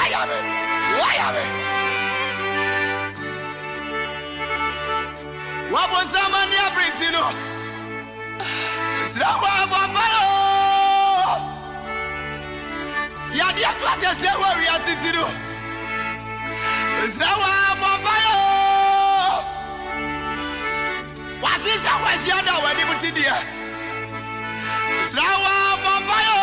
What was someone here brings you? Srawa Yadia to say where we are sitting. Srawa Babayo. Wasisha Wasiada when you put it here. Srawa Babayo.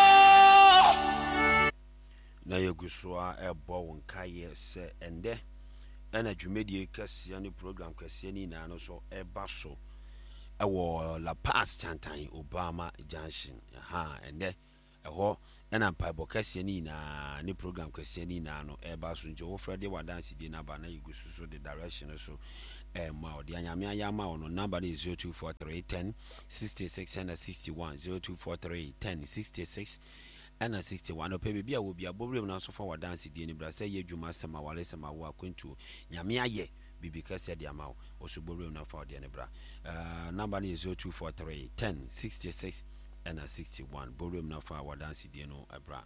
Na yeguswa ebo wonka ye se ende na dwumedie kase ne program kase ni na no so eba so ewo La Paz Chantan Obama Junction ende eho na mpaibo kase ni na ne program kase ni na no eba so nje wo frede wadansi di na ba na yegusu so the direction so ma odi anyame ayama ono number is 024310 6661 024310 66 and 61 no baby will be a bobby now so for dance di ni bra say ye dwuma sama wale sama wo akwantu nyame aye bibi ka say dia ma o so bobby now for di ni bra number is 0243 10 66 and 61 bobby now for our dance di no bra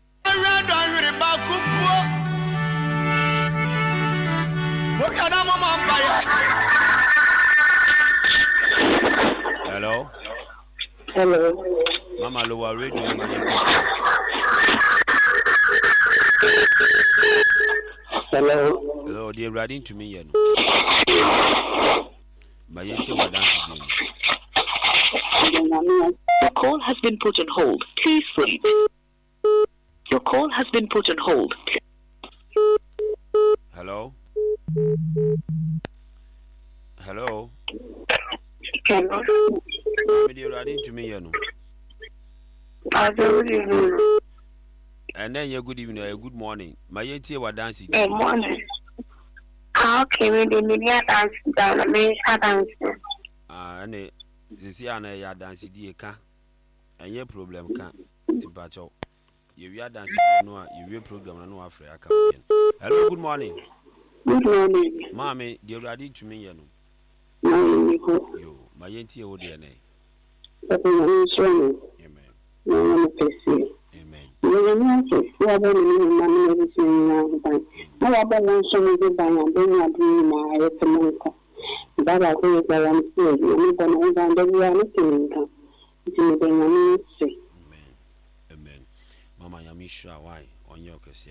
hello Mama Lower Radio. Hello, dear, writing to me. My your call has been put on hold. Please wait. Your call has been put on hold. Hello? Hello? You're writing to me. And then you're good evening, good morning. My auntie was dancing. Good morning. How can we do media dance down? I dance. And this year I dance the car. And your problem can't patch out. You are dancing, no, you will program no Africa. Hello, good morning. Good morning. Mommy, you're ready to me, you my auntie, oh dear. Amen. Amen. Mama, I'm sure why on your case.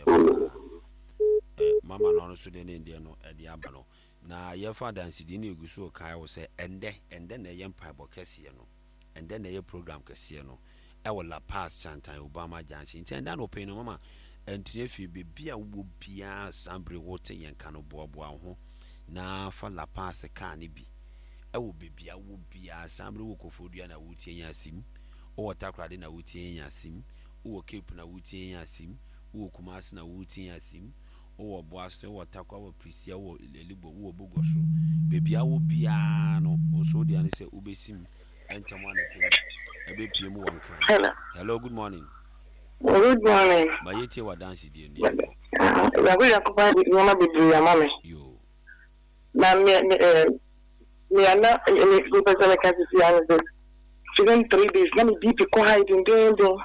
Mama, no, so then Indian at the Abano. Now, your father and Sidney Gusu Kai will say, and then a young pipe or Cassiano, and then a program Cassiano. Our La Paz Chantan Obama Junction. And then open Mama, and if you be beer, will be a sambre water and cano boa now for La Paz a carnibi. I will be beer, will be a sambre wokofodia and a wooty sim, or takrad in a wooty sim, or cape na wooty sim, or kumas na wooty sim. Or boss or takwa prisia or libo or bogoso. Baby, I will be no, also the answer ubesim and someone a baby one cry. Hello, good morning. Good morning. My yeti wa dance di ni. We are occupied with one of the mommy. You. Now, me are not a good person. I can't see anything. She went 3 days. Let me deep quiet and doing.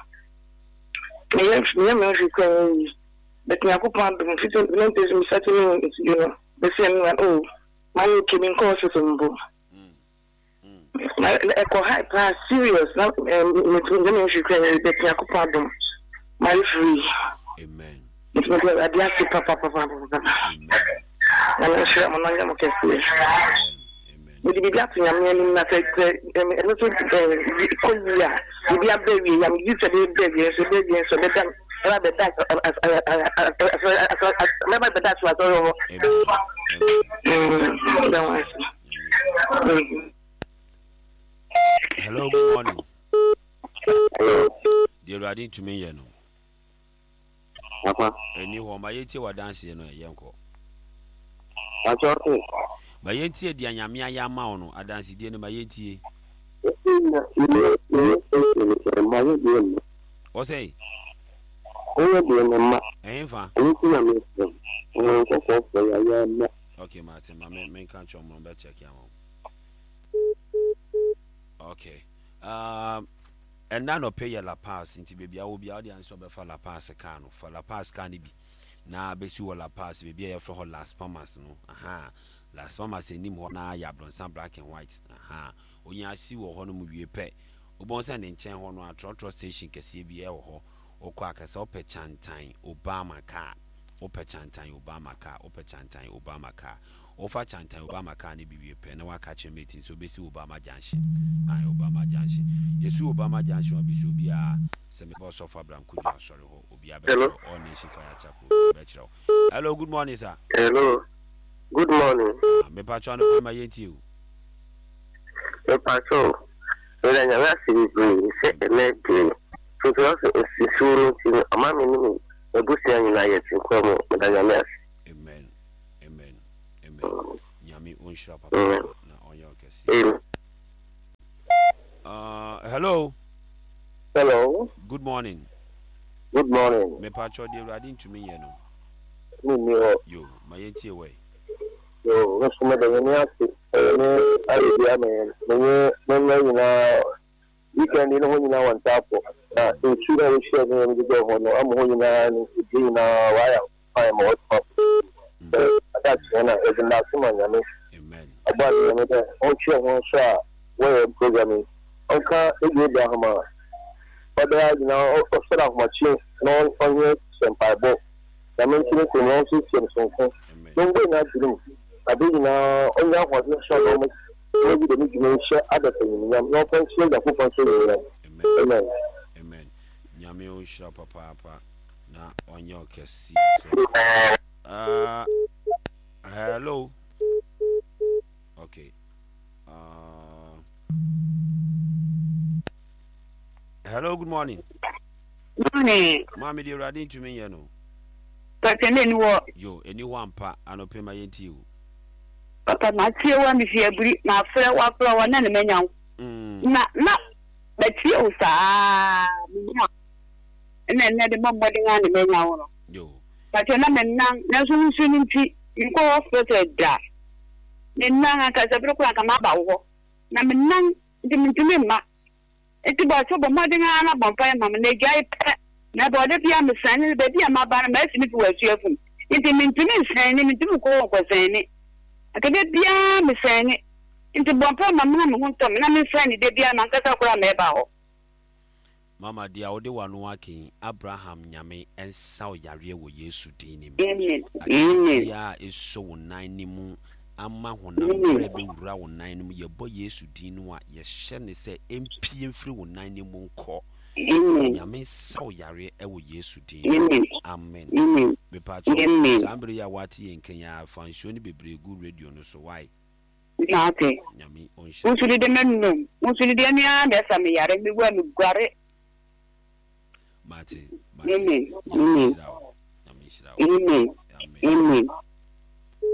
Me, but I could find them 15 minutes settling, you know, the same one. Oh, my came in courses on board. I high class serious, not women should claim that I could find them. My free. Amen. It's not a diaspora, papa. I'm sure I'm not going to say. Would be glad to have me not a little Korea. Would be a baby, I'm used to be baby, so baby, so better. Never that's what all. Hello, good morning. Dear riding to me, you know. And you are my 80 were dancing, Yanko. My 80 Diana Yamano, I dance again by 80. What say? Okay, Martin, my main country on my check. Okay. And now no pay La Paz into baby. I will be audience over for La Paz Cano for La Paz Canibi. na besi wala pass baby ya for Las Palmas no Las Palmas enim ho na ya bronsan black and white onya si wo ho no mu wie pe obon se ne nchen ho no atrotro station kese bi e wo ho okwa akasa ope chantan Obama car ope chantan Obama car ofa chantan Obama car ne bi wie pe na waka che meeting so besi Obama junction Obama junction yesu Obama junction bi so bia se me boss of Abraham Kudu sorry ho obi abetro all nation fire chapel betro. Hello, good morning sir. Hello, good morning. Me patro no ma yenti you. Me patro ina nyama sibi se emebi so sisuru ti amami ni ebusi anyi na yeti kwamo medanyama. Amen. Nyami unshira papa na onyo kesi. Hello. Hello. Good morning. Good morning. Me patro de radin to me no. Yo, my yenti away. Yo, no suma da nyami asi. Ai dia me na weekend ni ho nyina wan tapo. Na insura we share me go ho no am ho nyina ni na waya. I am what pop. That's when I was in that summer. Amen. About the old one shot where programming. Okay, it will be a hammer. But there is now a set of machines, non on some Bible. The maintenance in all systems. Don't wait not to do. I do now only what you shall almost maybe the mission share other things. I'm not sure that who can say Amen. Nyame o shira papa na onyo kesi. Hello. Okay. Hello, good morning. Morning. Mama, dear, radin to me, you know. But anyone, yo, anyone pa, I no pay my NTU. Papa, my dear one is here, my friend, what flower, and a man. Not, but you, sir. And then the bombarding on the man. Yo. But you're not a man, no solution. You go off with a dash. Then none as a brook like a mabao. Number none, the Mintimima. It's about so bombarding on a bonfire, Mamma, they gave never the piano sign, the baby, and my bar, and if you were cheerful. It's a Mintimin saying, him to go was saying it. I can get beyond me saying it. Into Bompa, Mamma, won't come, and I'm saying the piano, and Casacra. Mama, dear, the one working Abraham Yame and Sao Yaria wo Yesu dini. Amen. Ya is so 9 moon. Ama hona brebi wura wo 9 mu ye boy Yesu dini wa ye hye ne se MP free wo 9 mu nko. Yame Sao Yaria e wo Yesu dini. Amen. Me pa cho sambre ya wati en Kenya fansho ni bebre gu radio no so why. Okay. Yame onshi. Musuli de menno. Musuli de nia de same yare mi wa mi gware. Mate. Amen. Amen. Amen.